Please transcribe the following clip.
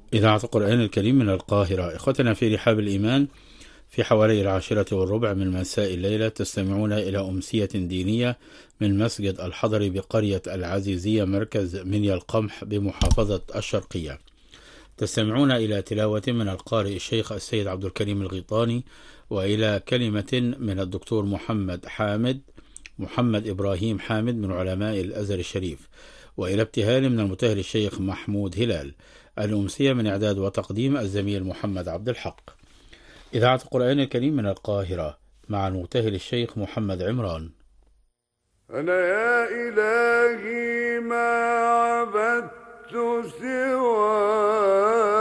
إذاعة القرآن الكريم من القاهرة. إخوتنا في رحاب الإيمان، في حوالي 10:15 من مساء الليلة تستمعون إلى أمسية دينية من مسجد الحضري بقرية العزيزية مركز منيا القمح بمحافظة الشرقية. تستمعون إلى تلاوة من القارئ الشيخ السيد عبد الكريم الغيطاني، وإلى كلمة من الدكتور محمد إبراهيم حامد من علماء الأزهر الشريف، وإلى ابتهال من المبتهل الشيخ محمود هلال. الأمسية من إعداد وتقديم الزميل محمد عبد الحق. إذاعة القرآن الكريم من القاهرة مع المبتهل الشيخ محمد عمران. أنا يا إلهي ما عبدت سواك